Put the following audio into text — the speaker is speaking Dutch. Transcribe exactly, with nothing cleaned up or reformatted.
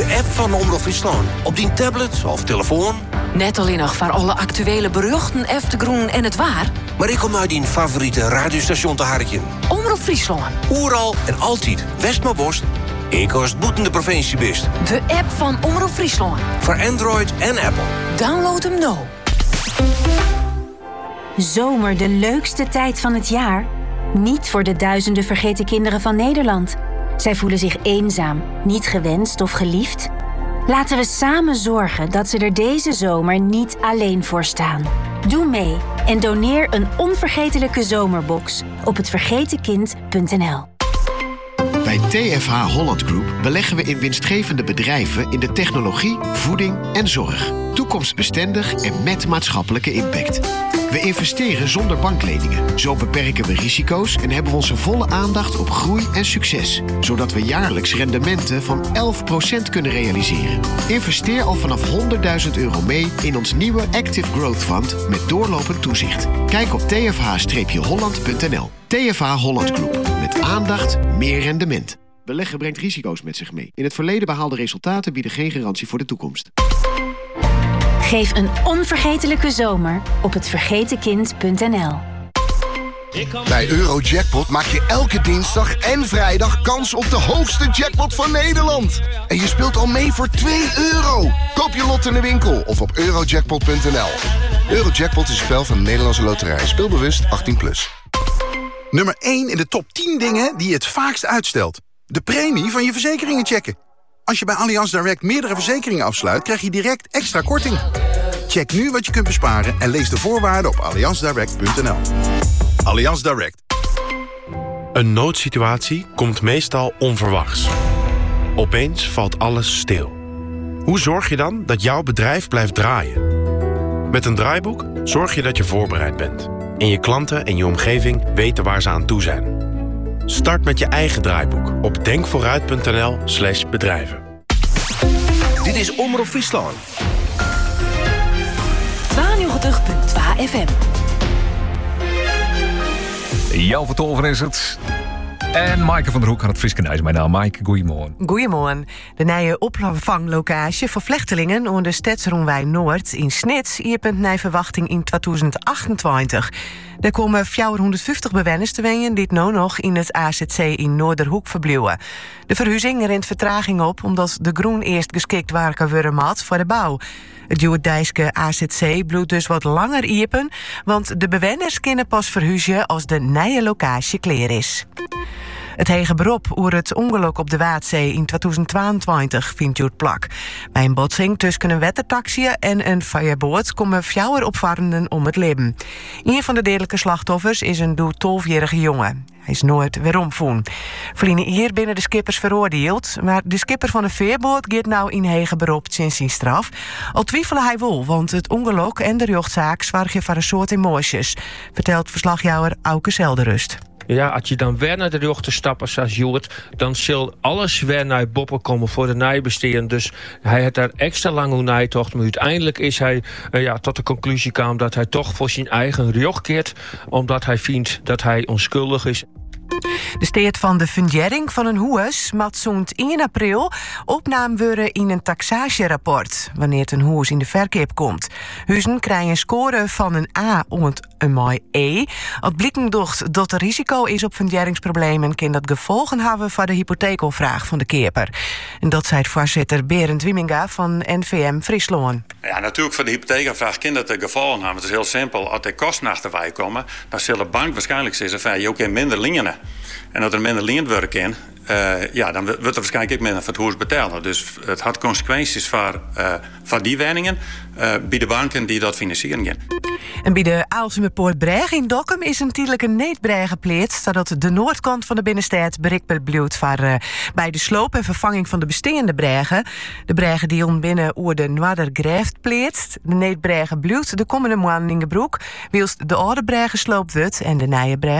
De app van Omroep Friesland. Op die tablet of telefoon. Net alleen nog voor alle actuele beruchten, eftergroen en het waar. Maar ik kom uit die favoriete radiostation te harken. Omroep Friesland. Oeral en altijd West maar Bost. Ik als boeten de provincie best. De app van Omroep Friesland. Voor Android en Apple. Download hem nou. Zomer, de leukste tijd van het jaar? Niet voor de duizenden vergeten kinderen van Nederland. Zij voelen zich eenzaam, niet gewenst of geliefd. Laten we samen zorgen dat ze er deze zomer niet alleen voor staan. Doe mee en doneer een onvergetelijke zomerbox op het vergeten kind punt n l. Bij T F H Holland Group beleggen we in winstgevende bedrijven in de technologie, voeding en zorg. Toekomstbestendig en met maatschappelijke impact. We investeren zonder bankleningen. Zo beperken we risico's en hebben we onze volle aandacht op groei en succes. Zodat we jaarlijks rendementen van elf procent kunnen realiseren. Investeer al vanaf honderdduizend euro mee in ons nieuwe Active Growth Fund met doorlopend toezicht. Kijk op t f h holland punt n l. T F H Holland Group. Met aandacht, meer rendement. Beleggen brengt risico's met zich mee. In het verleden behaalde resultaten bieden geen garantie voor de toekomst. Geef een onvergetelijke zomer op het vergeten kind punt n l. Bij Eurojackpot maak je elke dinsdag en vrijdag kans op de hoogste jackpot van Nederland. En je speelt al mee voor twee euro. Koop je lot in de winkel of op eurojackpot punt n l. Eurojackpot is een spel van de Nederlandse Loterij. Speelbewust achttien plus. Nummer één in de top tien dingen die je het vaakst uitstelt. De premie van je verzekeringen checken. Als je bij Allianz Direct meerdere verzekeringen afsluit, krijg je direct extra korting. Check nu wat je kunt besparen en lees de voorwaarden op allianz direct punt n l. Allianz Direct. Een noodsituatie komt meestal onverwachts. Opeens valt alles stil. Hoe zorg je dan dat jouw bedrijf blijft draaien? Met een draaiboek zorg je dat je voorbereid bent. En je klanten en je omgeving weten waar ze aan toe zijn. Start met je eigen draaiboek op denkvooruit punt n l slash bedrijven. Dit is Omroep Friesland. tweeënnegentig komma twee F M. Jouw vertolven is het. En Maaike van der Hoek aan het Frieskenhuis. Mijn naam Maaike, goeiemorgen. Goeiemorgen. De nieuwe opvanglocatie voor vluchtelingen onder de Stadsroenwij Noord in Snits iepen naar verwachting in tweeduizend achtentwintig. Er komen vierhonderdvijftig bewoners te wonen dit nu nog in het A Z C in Noorderhoek verblijven. De verhuizing rent vertraging op omdat de groen eerst geschikt waren worden had voor de bouw. Het Joerdijske A Z C bloedt dus wat langer iepen, want de bewoners kunnen pas verhuizen als de nieuwe locatie klaar is. Het hege beroep over het ongeluk op de Waadzee in tweeduizend tweeëntwintig vindt Joert Plak. Bij een botsing tussen een wettertaxi en een fireboot komen vier opvarenden om het leven. Een van de dodelijke slachtoffers is een doe tolfjarige jongen. Hij is nooit weerom voen. Verliezen hier binnen de skippers veroordeeld, maar de skipper van de veerboot gaat nou in hege beroep sinds zijn straf. Al twijfelen hij wel, want het ongeluk en de rechtszaak zwargen voor een soort emoties, vertelt verslagjouwer Auke Zelderust. Ja, als je dan weer naar de rechter stapt zoals Joert, dan zal alles weer naar boppen komen voor de nijbesteden. Dus hij had daar extra lang hoe nijtocht, maar uiteindelijk is hij uh, ja, tot de conclusie kwam dat hij toch voor zijn eigen rioch keert, omdat hij vindt dat hij onschuldig is. De steed van de fundering van een huis moet zo'n één april opname worden in een taxatierapport wanneer het een huis in de verkoop komt. Huizen krijgen een score van een A om een mooi E. Als blijkt docht dat er risico is op funderingsproblemen, kan dat gevolgen hebben voor de hypotheekonvraag van de keper. En dat zei voorzitter Berend Wieminga van N V M Friesland. Ja, natuurlijk voor de hypotheekonvraag kan dat de gevolgen hebben. Het is heel simpel. Als er kosten achterbij komen, dan zal de bank waarschijnlijk zeggen van je ook in minder lenen. En dat er minder leend worden kan, uh, ja, dan wordt er waarschijnlijk ook minder voor het huis betalen. Dus het had consequenties voor, uh, voor die woningen uh, bij de banken die dat financieren gaan. En bij de Aalsumerpoort in Dokkum is een tijdelijke neetbrei geplaatst, zodat de noordkant van de binnenstad bereikbaar blijft voor uh, bij de sloop en vervanging van de bestaande bregen. De bregen die binnen oer de Noordergreft plaatst. De neetbregen blijft de komende maanden in Gebroek, whilst de oude bregen sloopt wordt en de nieuwe bregen